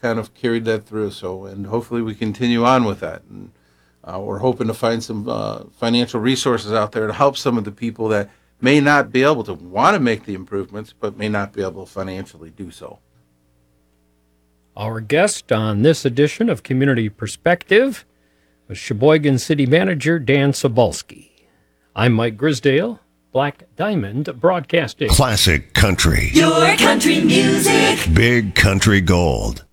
kind of carried that through. So, and hopefully we continue on with that. And we're hoping to find some financial resources out there to help some of the people that may not be able to want to make the improvements, but may not be able to financially do so. Our guest on this edition of Community Perspective was Sheboygan City Manager Dan Cybulski. I'm Mike Grisdale, Black Diamond Broadcasting. Classic country. Your country music. Big country gold.